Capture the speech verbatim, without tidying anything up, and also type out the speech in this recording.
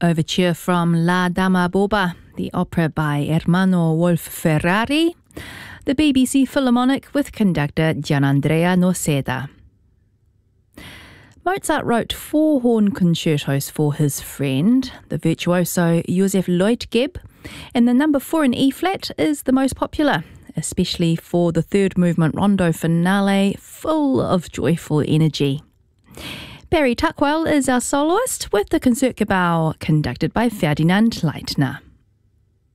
Overture from La Dama Boba, the opera by Ermanno Wolf-Ferrari, the B B C Philharmonic with conductor Gianandrea Noseda. Mozart wrote four horn concertos for his friend, the virtuoso Joseph Leutgeb, and the number four in E-flat is the most popular, especially for the third movement rondo finale, full of joyful energy. Barry Tuckwell is our soloist with the Concertgebouw conducted by Ferdinand Leitner.